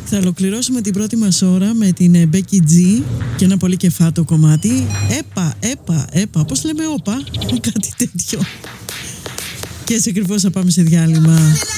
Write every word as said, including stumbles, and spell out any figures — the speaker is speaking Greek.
Θα ολοκληρώσουμε την πρώτη μας ώρα με την Becky G και ένα πολύ κεφάτο κομμάτι. Έπα, έπα, έπα, πώς λέμε όπα, κάτι τέτοιο. Και έτσι ακριβώς θα πάμε σε διάλειμμα.